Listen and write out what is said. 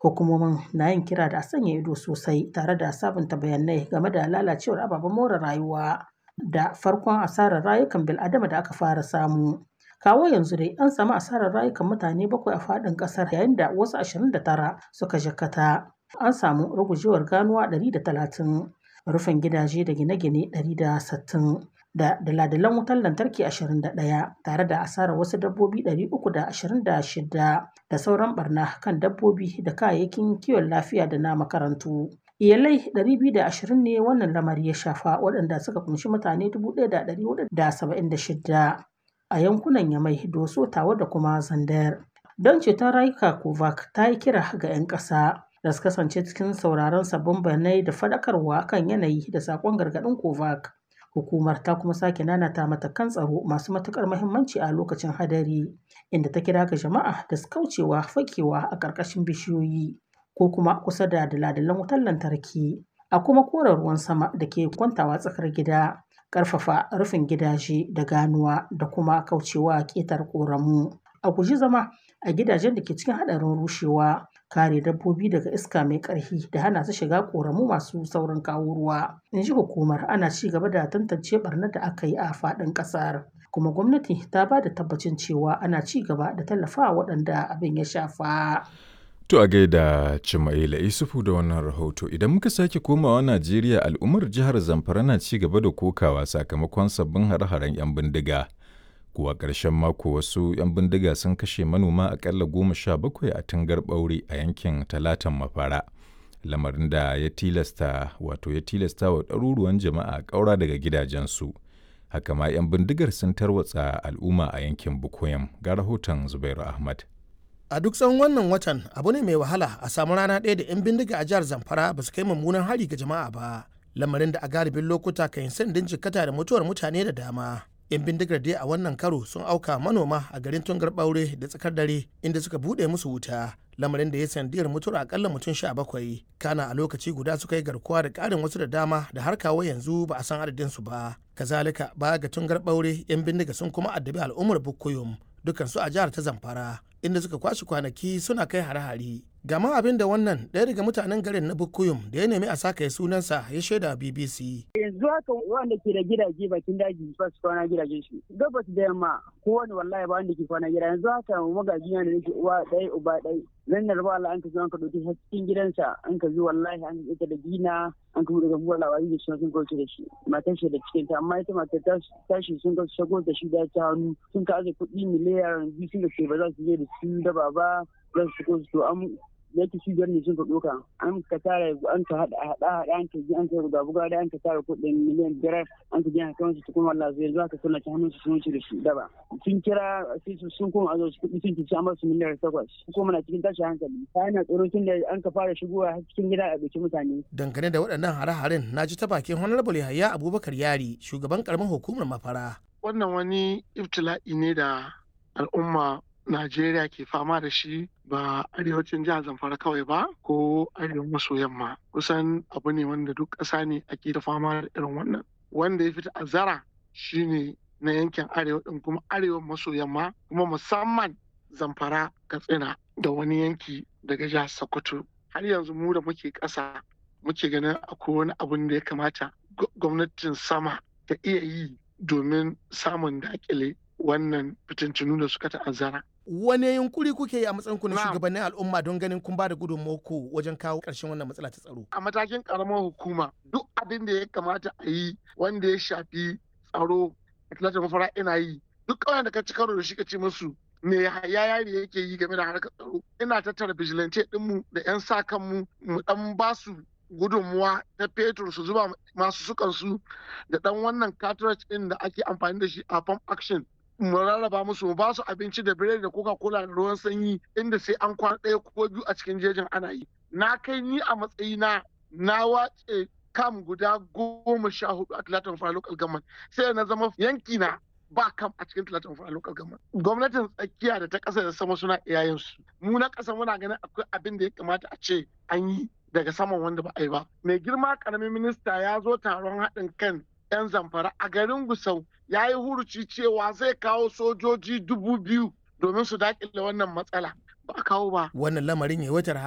Hukumomin na yin kira da a sanya ido sosai tare da sabunta bayanai game da lalacewar ababen more rayuwa da farkon asarar rayukan bil'adama da aka fara samu. Kawo yanzu dai an samu asarar rayukan mutane 7 a faɗin ƙasar yayin da wasu 29 suka jikkata. An samu rugujewar ganuwa 130, rufin gidaje da gine-gine 160 da dala-dalan wutar lantarki 21 tare da asarar wasu dabbobi 326 da sauran barna kan dabbobi da kayayyakin kiwon lafiya da na makarantu. Iyalai 220 ne wannan lamari ya shafa waɗanda suka kunshi mutane 1,476 a yankunan Yamai, Doso, Tawa da kuma Zandar. Don ceton rayuka, COVAX ta yi kira ga 'yan ƙasa da su kasance cikin sauraron sabbin bayanai da faɗakarwa kan yanayi da saƙon gargaɗin COVAX. Hukumar ta kuma sake nanata matakan tsaro masu matuƙar muhimmanci a lokacin hadari, inda ta kira ga jama'a da su kaucewa fakewa a ƙarƙashin bishiyoyi ko kuma kusa da dala-dalan wutar lantarki, a kuma kore ruwan sama da ke kwantawa tsakar gida, ƙarfafa rufin gidaje da ganuwa da kuma kaucewa ƙetar ƙoramu. A guji zama a gidajen da ke cikin haɗarin rushewa, kare dabbobi daga iska mai ƙarfi da hana su shiga ƙoramu masu saurin kawo ruwa. In ji hukumar, ana ci gaba da tantance ɓarnar da aka yi a faɗin ƙasar, kuma gwamnati ta ba da tabbacin cewa ana ci gaba da tallafawa waɗanda abin ya shafa. To a gaida Cimaila Isufu da wannan rahoto. Idan muka sake komawa Najeriya, al'ummar jihar Zamfara na ci gaba da kokawa sakamakon sabbin hare-haren 'yan bindiga. Kuwa ƙarshen mako wasu 'yan bindiga sun kashe manoma aƙalla 17 a Tungar Ɓaure a yankin Talatan Mafara. Lamarin da ya tilasta wa ɗaruruwan jama'a ƙaura daga gidajensu. Haka ma 'yan bindigar sun tarwatsa al'umma a yankin Bukoyam. Ga rahoton Zubairu Ahmad. A duk tsawon wannan watan abu ne mai wahala a samu rana ɗaya da 'yan bindiga a jihar Zamfara ba su kai mummunan hari ga jama'a ba. Lamarin da a galibin lokuta kan yi sandin jikkata da mutuwar mutane da dama. 'Yan bindigar dai a wannan karo sun auka manoma a garin Tungar Ɓaure da tsakar dare inda suka buɗe musu wuta. Lamarin da ya sandiyar mutuwar akalla mutum 17. Kana a lokaci guda suka yi garkuwa da ƙarin wasu da dama da har kawo yanzu ba a san adadinsu ba. Kazalika baya ga Tungar Ɓaure 'yan bindiga sun kuma addabi al'ummar Bukuyum dukansu a jihar ta Zamfara, inda suka kwashe kwanaki suna kai hare-hare. Gama abin da wannan ɗaya daga mutanen garin na Bukuyum da ya nemi a saka ya sunansa ya shaida BBC. Yanzu haka wanda ke da gidaje bakin daji ba su kwana gidajen shi. Gabas da yamma kowane wallahi ba wanda ke kwana gida. Yanzu haka magaji na da nake uwa ɗaya uba ɗaya. Zan da raba Allah an ka zo an ka ɗauki cikin gidansa an ka zo wallahi an ka ita da gina an ka daga buwar labari da shi sun kauce da shi. Matan shi da cikin ta amma ita matar tashi sun kauce shago da shi da ta hannu sun ka aje kuɗi miliyan 2 sun da ke ba za su je da su da baba za su ko su an yake shi ne sun ka ɗauka an ka tara an ka haɗa an ka ji an ka buga da an ka tara kuɗin miliyan 5 an ka ji an kawo su cikin wallahi zai zuwa ka suna ta hannun su sun wuce da shi daba sun kira sai su sun koma azo su kuɗi sun ci amma su miliyan 8 kuma na cikin tashi hankali ta yana tsoro tun da an ka fara shigowa cikin gida a bikin mutane. Dangane da waɗannan hare-haren na ji ta bakin Honorable Yahaya Abubakar Yari shugaban karamar hukumar Mafara. Wannan wani ibtila'i ne da al'umma Najeriya ke fama da shi ba arewacin jihar Zamfara kawai ba ko arewa maso yamma. Kusan abu ne wanda duk ƙasa ne ake da fama da irin wannan. Wanda ya fi ta'azzara shine na yankin arewa ɗin kuma arewa maso yamma kuma musamman Zamfara, Katsina da wani yanki daga jihar Sokoto. Har yanzu mu da muke ƙasa muke ganin akwai wani abun da ya kamata gwamnatin sama ta iya yi domin samun daƙile wannan fitintunu da suka ta'azzara. Wane yunkuri kuke yi a matsayin ku na shugabannin al'umma don ganin kun ba da gudunmawarku wajen kawo ƙarshen wannan matsala ta tsaro? A matakin ƙaramar hukuma duk abin da ya kamata a yi wanda ya shafi tsaro a Talatin Mafara ina yi. Duk ƙauyen da ka ci karo da shi ka ce musu me yari yake yi game da harkar tsaro. Ina tattara vigilante ɗinmu da 'yan sa kanmu mu ɗan ba su gudunmuwa ta fetur su zuba masu sukansu da ɗan wannan cartridge ɗin da ake amfani da shi a pump action. Mu rarraba musu mu ba su abinci da biredi da coca-cola da ruwan sanyi inda sai an kwana 1 ko 2 a cikin jejin ana yi. Na kai ni a matsayina na wace kam guda 14 a Talatin Mafara local government sai na zama yanki na ba kam a cikin Talatin Mafara local government. Gwamnatin tsakiya da ta ƙasa da sama suna iyayensu. Mu na ƙasa muna ganin akwai abin da ya kamata a ce an yi daga saman wanda ba a yi ba. Mai girma ƙaramin minista ya zo taron haɗin kan 'yan Zamfara a garin Gusau ya yi huruci cewa zai kawo sojoji 2000 domin su daƙile wannan matsala. Ba a kawo ba. Wannan lamarin ya wutar